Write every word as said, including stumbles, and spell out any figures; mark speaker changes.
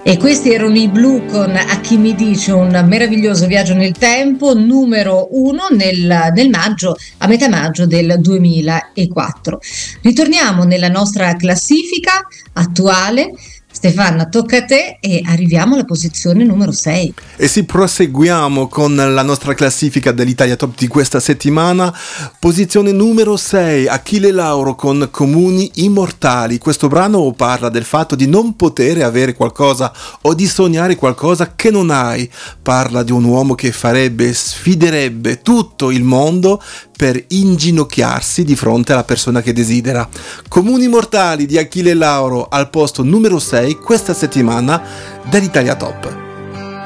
Speaker 1: E questi erano i Blu con A chi mi dice, un meraviglioso viaggio nel tempo, numero uno nel, nel maggio, a metà maggio del duemilaquattro. Ritorniamo nella nostra classifica attuale. Stefania, tocca a te e arriviamo alla posizione numero sei.
Speaker 2: E sì, proseguiamo con la nostra classifica dell'Italia Top di questa settimana. Posizione numero sei, Achille Lauro con Comuni Immortali. Questo brano parla del fatto di non poter avere qualcosa o di sognare qualcosa che non hai. Parla di un uomo che farebbe, sfiderebbe tutto il mondo per inginocchiarsi di fronte alla persona che desidera. Comuni Immortali di Achille Lauro al posto numero sei questa settimana dell'Italia Top.